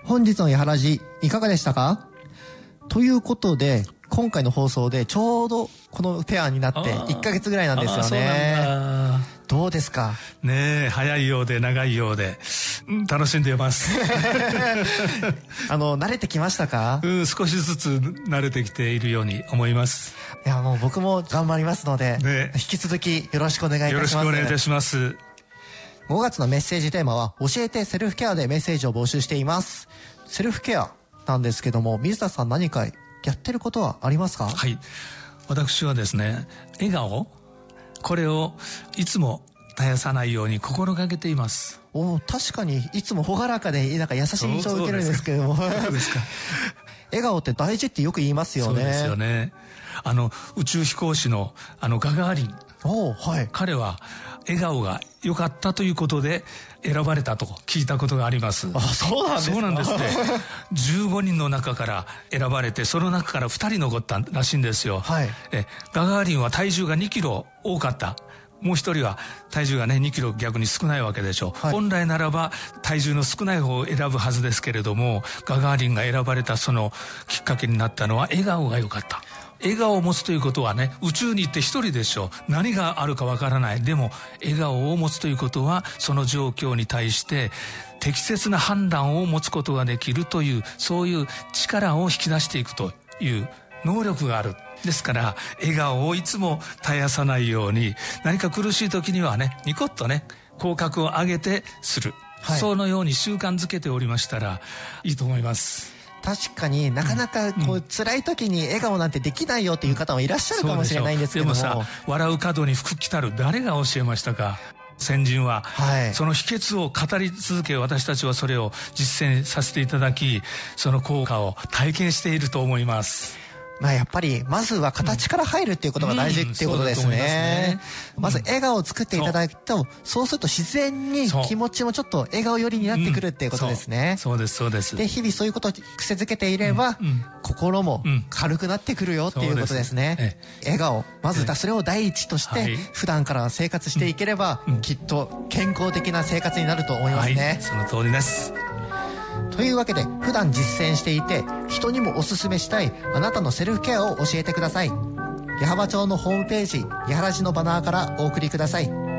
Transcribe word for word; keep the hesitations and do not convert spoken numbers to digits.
本日のやはらじいかがでしたか？ということで今回の放送でちょうどこのペアになっていっかげつぐらいなんですよね。 そうなんだ。 どうですか？ ねえ、早いようで長いようで、うん、楽しんでますあの慣れてきましたか？ うん、少しずつ慣れてきているように思います。 いやもう僕も頑張りますので、ね、引き続きよろしくお願いいたします。 よろしくお願いいたします。 ごがつのメッセージテーマは教えてセルフケアでメッセージを募集しています。セルフケアなんですけども、水田さん何かやってることはありますか？ はい、私はですね、笑顔、これをいつも絶やさないように心がけています。 お、確かにいつも朗らかでなんか優しい印象を受けるんですけども、そうですか。笑顔って大事ってよく言いますよね。 そうですよね。あの宇宙飛行士のあのガガーリン、 お、はい、 彼は笑顔が良かったということで選ばれたと聞いたことがあります。 あ、そうなんですか。 そうなんですってじゅうごにんの中から選ばれて、その中からふたり残ったらしいんですよ。はい、えガガーリンは体重がにキロ多かった。もう一人は体重がねにキロ逆に少ないわけでしょう、はい、本来ならば体重の少ない方を選ぶはずですけれども、ガガーリンが選ばれたそのきっかけになったのは笑顔が良かった。笑顔を持つということはね、宇宙に行って一人でしょう。何があるかわからない。でも笑顔を持つということは、その状況に対して適切な判断を持つことができるという、そういう力を引き出していくという能力がある。ですから笑顔をいつも絶やさないように、何か苦しい時にはね、ニコッとね、口角を上げてする、はい、そのように習慣づけておりましたらいいと思います。 確かになかなかこう、うん、辛い時に笑顔なんてできないよっていう方もいらっしゃるかもしれないんですけども、 でもさ、笑う角に福来たる、誰が教えましたか？先人は、はい、その秘訣を語り続け、私たちはそれを実践させていただき、その効果を体験していると思います。 まあやっぱりまずは形から入るっていうことが大事っていうことですね。まず笑顔を作っていただくと、そうすると自然に気持ちもちょっと笑顔寄りになってくるっていうことですね。 そうですそうです。 で日々そういうことを癖づけていれば、心も軽くなってくるよっていうことですね。笑顔、まずそれを第一として普段から生活していければ、きっと健康的な生活になると思いますね。 その通りです。 というわけで普段実践していて人にもおすすめしたいあなたのセルフケアを教えてください。矢巾町のホームページ、やはらじのバナーからお送りください。